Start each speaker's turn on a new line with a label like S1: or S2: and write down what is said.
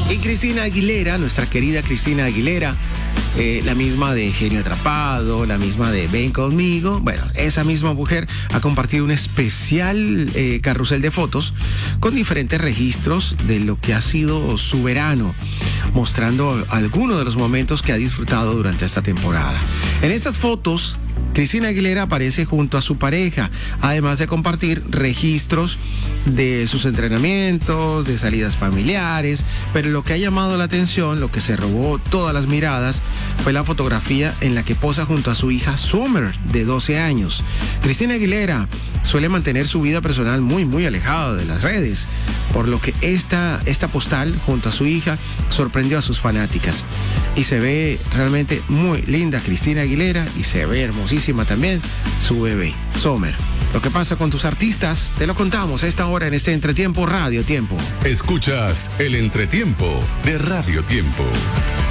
S1: Y Cristina Aguilera, nuestra querida Cristina Aguilera, la misma de Genio Atrapado, la misma de Ven Conmigo. Bueno, esa misma mujer ha compartido un especial carrusel de fotos con diferentes registros de lo que ha sido su verano, mostrando algunos de los momentos que ha disfrutado durante esta temporada. En estas fotos, Cristina Aguilera aparece junto a su pareja, además de compartir registros de sus entrenamientos, de salidas familiares, pero lo que ha llamado la atención, lo que se robó todas las miradas, fue la fotografía en la que posa junto a su hija Summer, de 12 años. Cristina Aguilera suele mantener su vida personal muy alejada de las redes, por lo que esta postal junto a su hija sorprendió a sus fanáticas. Y se ve realmente muy linda Cristina Aguilera y se ve hermosísima también su bebé, Summer. Lo que pasa con tus artistas, te lo contamos a esta hora en este Entretiempo Radio Tiempo.
S2: Escuchas el Entretiempo de Radio Tiempo.